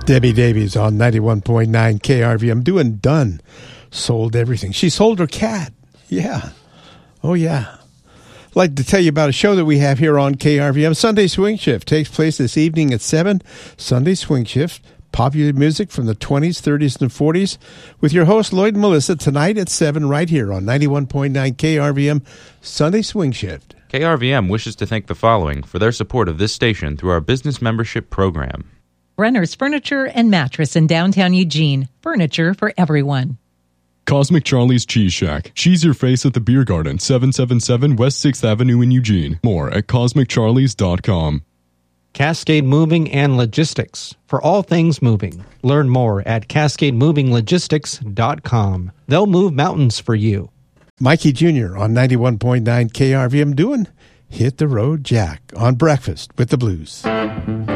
Debbie Davies on 91.9 KRVM. Doing done. Sold everything. She sold her cat. Yeah. Oh, yeah. I'd like to tell you about a show that we have here on KRVM. Sunday Swing Shift takes place this evening at 7. Sunday Swing Shift. Popular music from the 20s, 30s, and 40s with your host, Lloyd and Melissa, tonight at 7 right here on 91.9 KRVM. Sunday Swing Shift. KRVM wishes to thank the following for their support of this station through our business membership program. Brenner's Furniture and Mattress in downtown Eugene. Furniture for everyone. Cosmic Charlie's Cheese Shack. Cheese your face at the Beer Garden, 777 West 6th Avenue in Eugene. More at CosmicCharlies.com. Cascade Moving and Logistics. For all things moving. Learn more at CascadeMovingLogistics.com. They'll move mountains for you. Mikey Jr. on 91.9 KRVM doing Hit the Road Jack on Breakfast with the Blues.